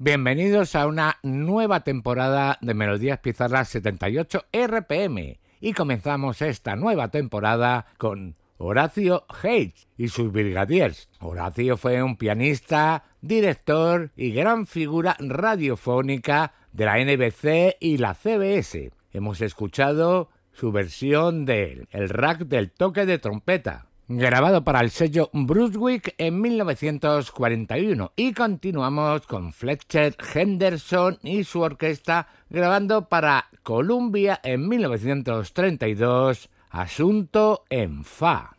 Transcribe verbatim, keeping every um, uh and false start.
Bienvenidos a una nueva temporada de Melodías Pizarras setenta y ocho R P M y comenzamos esta nueva temporada con Horacio Hayes y sus Brigadiers. Horacio fue un pianista, director y gran figura radiofónica de la N B C y la C B S. Hemos escuchado su versión de El Rack del Toque de Trompeta, grabado para el sello Brunswick en mil novecientos cuarenta y uno, y continuamos con Fletcher Henderson y su orquesta grabando para Columbia en mil novecientos treinta y dos, Asunto en Fa.